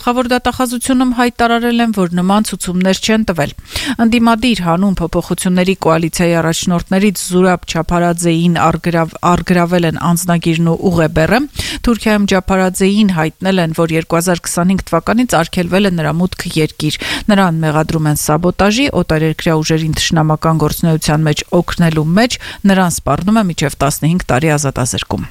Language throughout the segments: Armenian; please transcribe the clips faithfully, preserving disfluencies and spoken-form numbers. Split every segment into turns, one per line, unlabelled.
գլխավոր դատախազությունում հայտարարել են, որ նման ցուցումներ չեն տվել։ Ընդդիմադիր հանուն փոփոխությունների կոալիցիայի առաջնորդներից Զուրաբ Չափարաձեին արգրավել են անձնագիրն ու ուղեբեռը։ Թուրքիայում Չափարաձեին հայտնել են, որ երկու հազար քսանհինգ թվականից արգելվել է նրա մուտքը երկիր։ Նրան մեղադրում են սաբոտաժի, օտարերկրյա ուժերին թշնամական գործունեության մեջ օգնելու մեջ, նրան սպառնում է մինչև տասնհինգ տարի ազատազրկում։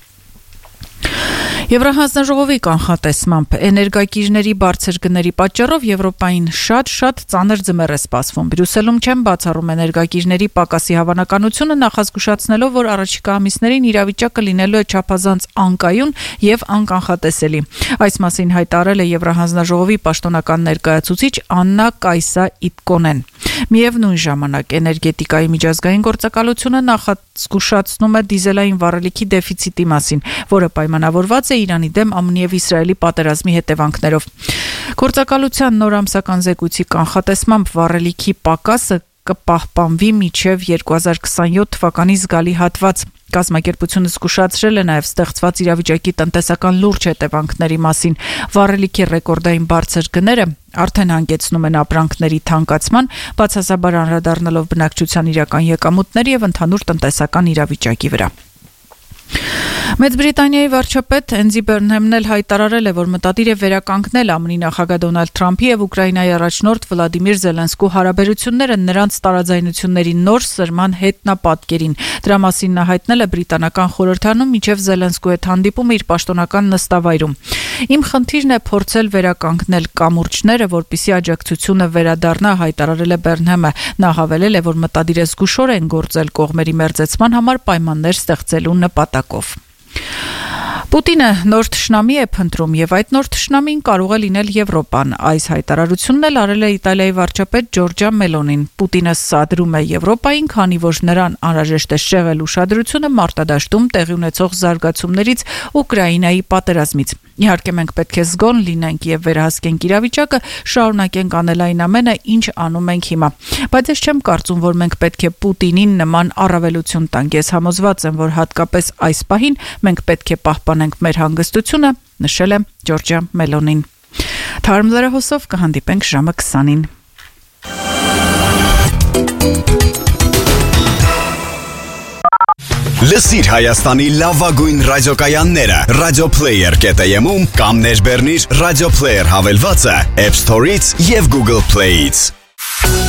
Եվրահանձնաժողովի կանխատեսմամբ էներգակիրների բարձր գների պատճառով Եվրոպային շատ-շատ ծանր ձմեռ է սպասվում։ Բրյուսելում չեն բացառում էներգակիրների պակասի հավանականությունը, նախազգուշացնելով, որ առաջիկա ամիսներին իրավիճակը լինելու է չափազանց անկայուն եւ անկանխատեսելի։ Այս մասին հայտարարել է Եվրահանձնաժողովի պաշտոնական ներկայացուցիչ Աննա Կայսա Իտկոնեն։ Միևնույն ժամանակ էներգետիկայի միջազգային գործակալությունը նախազգուշացնում է դիզելային վառելիքի դեֆիցիտի մասին, որը պայմանավորված է Իրանի դեմ ԱՄՆ եւ Իսրայելի պատերազմի հետևանքներով։ Գործակալության նոր ամսական զեկույցի կանխատեսմամբ վառելիքի պակասը կպահպանվի մինչև երկու հազար քսանյոթ թվականի զգալի հատված։ Կազմակերպությունը զգուշացրել է նաև ստեղծված իրավիճակի տնտեսական լուրջ հետևանքների մասին։ Վառելիքի ռեկորդային բարձր գները արդեն հանգեցնում են ապրանքների թանկացման, բացասաբար անդրադառնալով բնակչության իրական եկամուտների եւ ընդհանուր տնտեսական իրավիճակի վրա։ Մեծ Բրիտանիայի վարչապետ Էնձի Բերնհեմն էլ հայտարարել է, որ մտադիր է վերականգնել ԱՄՆ նախագահ Դոնալդ Թրամփի եւ Ուկրաինայի առաջնորդ Վլադիմիր Զելենսկու հարաբերությունները նրանց տարաձայնությունների նոր սրման հետնապատկերին։ Դրա մասին նա հայտնել է բրիտանական խորհրդանում մինչև Զելենսկու հետ հանդիպումը իր պաշտոնական նստավայրում։ Իմ խնդիրն է փորձել վերականգնել կամուրջները, որպիսի աջակցությունը վերադառնա, հայտարարել է Բերնհեմը։ Նա հավելել է, որ մտադիր է զգուշորեն գործել կողմերի մերձեցման համար պայմաններ ստեղծելու նպատակով։ Պուտինը նոր թշնամի է փնտրում եւ այդ նոր թշնամին կարող է լինել Եվրոպան։ Այս հայտարարությունն էլ արել է Իտալիայի վարչապետ Ջորջա Մելոնին։ Պուտինը սադրում է Եվրոպային, քանի որ նրան անհրաժեշտ է շեղել ուշադրությունը մարտադաշտում տեղի ունեցող զարգացումներից Ուկրաինայի պատերազմից։ Իհարկե մենք պետք է զգոն լինենք եւ վերահսկենք իրավիճակը, շարունակենք անել այն ամենը, ինչ անում ենք հիմա։ Բայց ես չեմ կարծում, որ մենք պետք է Պուտինին նման առավելություն տանք։ Ես համոզված եմ, որ հատկապես այս պահին մենք պետք է պահպանենք մեր հանգստությունը, նշել է Ջորջա Մելոնին։ Թարմ լրահոսով կհանդիպենք ժամը քսանին։
Լսիր Հայաստանի լավագույն ռադիոկայանները Radioplayer կետ եմ-ում կամ ներբեռնիր Radioplayer հավելվածը App Store-ից եւ Google Play-ից։